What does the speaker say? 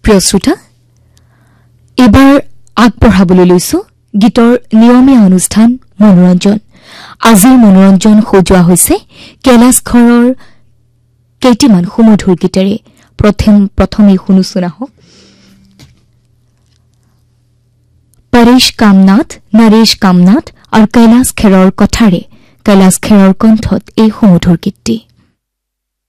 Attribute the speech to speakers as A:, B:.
A: প্ৰিয় শ্ৰোতা এবাৰ আগবঢ়াবলৈ লৈছো গীতৰ নিয়মীয়া অনুষ্ঠান মনোৰঞ্জন আজিৰ মনোৰঞ্জন সজোৱা হৈছে কৈলাশ খৰৰ কেইটিমান সুমধুৰ গীতেৰে প্ৰথমে শুনুচোন আহক পৰেশ কামনাথ নৰেশ কামনাথ আৰু কৈলাশ খেৰৰ কথাৰে কৈলাশ খেৰৰ কণ্ঠত এই সুমধুৰ গীতটি